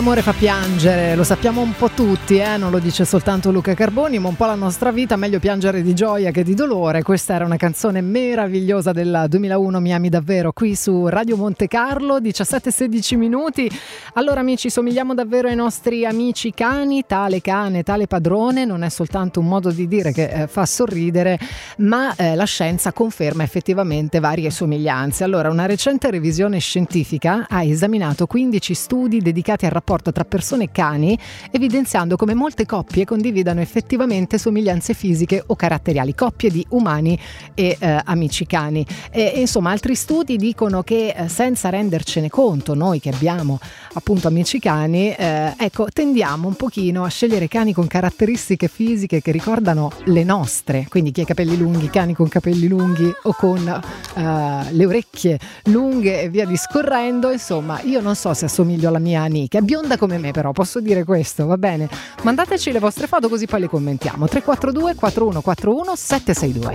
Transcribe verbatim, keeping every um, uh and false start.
L'amore fa piangere, lo sappiamo un po' tutti, eh? Non lo dice soltanto Luca Carboni, ma un po' la nostra vita, meglio piangere di gioia che di dolore. Questa era una canzone meravigliosa del duemilauno, Mi ami davvero, qui su Radio Monte Carlo, diciassette e sedici minuti. Allora amici, somigliamo davvero ai nostri amici cani, tale cane, tale padrone, non è soltanto un modo di dire che eh, fa sorridere, ma eh, la scienza conferma effettivamente varie somiglianze. Allora, una recente revisione scientifica ha esaminato quindici studi dedicati al rapporto tra persone e cani, evidenziando come molte coppie condividano effettivamente somiglianze fisiche o caratteriali, coppie di umani e eh, amici cani. E, e insomma, altri studi dicono che eh, senza rendercene conto, noi che abbiamo appunto amici cani, eh, ecco, tendiamo un pochino a scegliere cani con caratteristiche fisiche che ricordano le nostre, quindi chi ha i capelli lunghi, cani con capelli lunghi o con eh, le orecchie lunghe e via discorrendo. Insomma, io non so se assomiglio alla mia amica, è bionda come me, però posso dire questo, va bene? Mandateci le vostre foto così poi le commentiamo. Tre quattro due quattro uno quattro uno sette sei due.